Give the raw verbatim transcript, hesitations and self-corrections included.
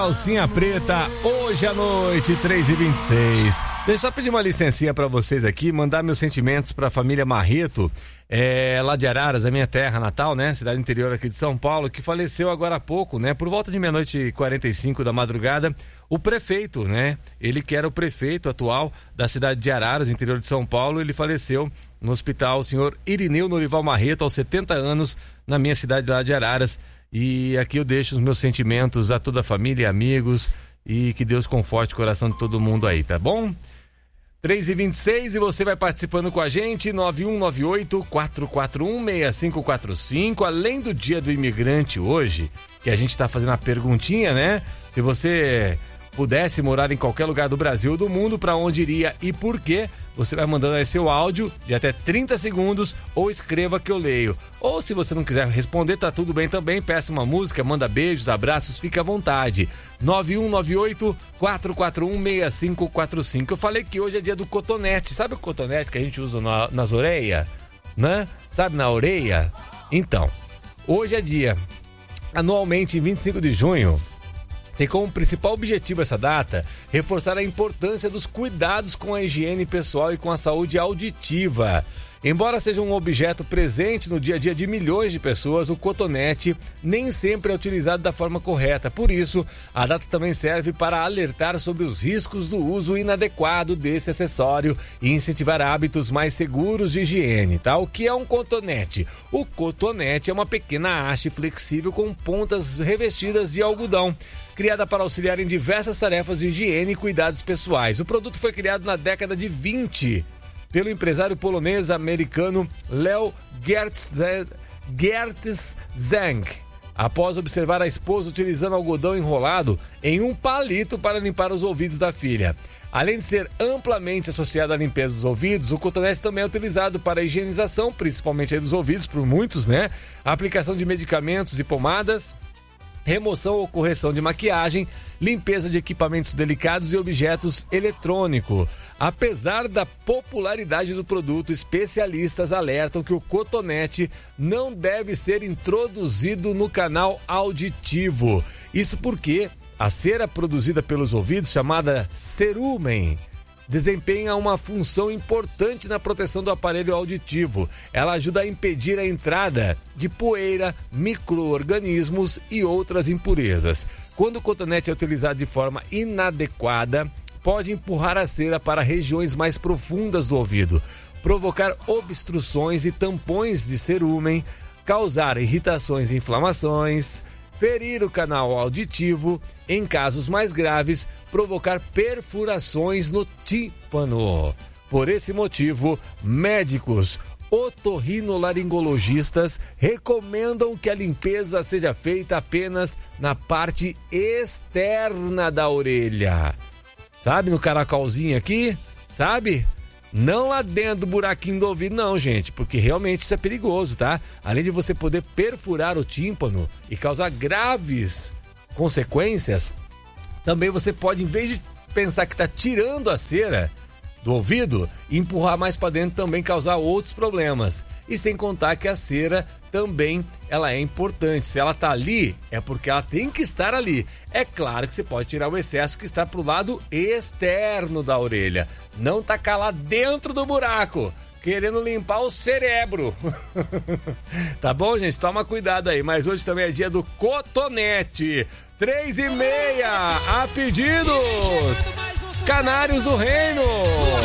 Calcinha Preta, hoje à noite, três e vinte e seis. Deixa eu só pedir uma licencinha pra vocês aqui, mandar meus sentimentos pra família Marreto, é, lá de Araras, a minha terra natal, né? Cidade interior aqui de São Paulo, que faleceu agora há pouco, né? Por volta de meia-noite e quarenta e cinco da madrugada, o prefeito, né? Ele que era o prefeito atual da cidade de Araras, interior de São Paulo, ele faleceu no hospital, o senhor Irineu Norival Marreto, aos setenta anos, na minha cidade lá de Araras. E aqui eu deixo os meus sentimentos a toda a família e amigos, e que Deus conforte o coração de todo mundo aí, tá bom? três e vinte e seis, e você vai participando com a gente, nove um nove oito, quatro quatro um, seis cinco quatro cinco, além do Dia do Imigrante hoje, que a gente tá fazendo a perguntinha, né? Se você pudesse morar em qualquer lugar do Brasil ou do mundo, para onde iria e por quê? Você vai mandando aí seu áudio de até trinta segundos ou escreva que eu leio. Ou se você não quiser responder, tá tudo bem também. Peça uma música, manda beijos, abraços, fica à vontade. nove um nove oito, quatro quatro um, seis cinco quatro cinco. Eu falei que hoje é dia do cotonete. Sabe o cotonete que a gente usa na, nas orelhas? Né? Sabe, na orelha? Então, hoje é dia. Anualmente, em vinte e cinco de junho, tem como principal objetivo essa data reforçar a importância dos cuidados com a higiene pessoal e com a saúde auditiva. Embora seja um objeto presente no dia a dia de milhões de pessoas, o cotonete nem sempre é utilizado da forma correta. Por isso, a data também serve para alertar sobre os riscos do uso inadequado desse acessório e incentivar hábitos mais seguros de higiene, tá? O que é um cotonete? O cotonete é uma pequena haste flexível com pontas revestidas de algodão, criada para auxiliar em diversas tarefas de higiene e cuidados pessoais. O produto foi criado na década de vinte pelo empresário polonês-americano Leo Gertzeng, após observar a esposa utilizando algodão enrolado em um palito para limpar os ouvidos da filha. Além de ser amplamente associado à limpeza dos ouvidos, o cotonete também é utilizado para a higienização, principalmente aí dos ouvidos, por muitos, né? A aplicação de medicamentos e pomadas, remoção ou correção de maquiagem, limpeza de equipamentos delicados e objetos eletrônicos. Apesar da popularidade do produto, especialistas alertam que o cotonete não deve ser introduzido no canal auditivo. Isso porque a cera produzida pelos ouvidos, chamada cerumen, desempenha uma função importante na proteção do aparelho auditivo. Ela ajuda a impedir a entrada de poeira, micro-organismos e outras impurezas. Quando o cotonete é utilizado de forma inadequada, pode empurrar a cera para regiões mais profundas do ouvido, provocar obstruções e tampões de cerumen, causar irritações e inflamações, ferir o canal auditivo, em casos mais graves, provocar perfurações no tímpano. Por esse motivo, médicos otorrinolaringologistas recomendam que a limpeza seja feita apenas na parte externa da orelha. Sabe, no caracolzinho aqui? Sabe? Não lá dentro do buraquinho do ouvido, não, gente, porque realmente isso é perigoso, tá? Além de você poder perfurar o tímpano e causar graves consequências, também você pode, em vez de pensar que está tirando a cera do ouvido, empurrar mais para dentro, também causar outros problemas. E sem contar que a cera também ela é importante. Se ela está ali, é porque ela tem que estar ali. É claro que você pode tirar o excesso que está pro lado externo da orelha. Não tacar lá dentro do buraco, querendo limpar o cérebro. Tá bom, gente? Toma cuidado aí. Mas hoje também é dia do cotonete. Três e meia, a pedidos. Canários do Reino.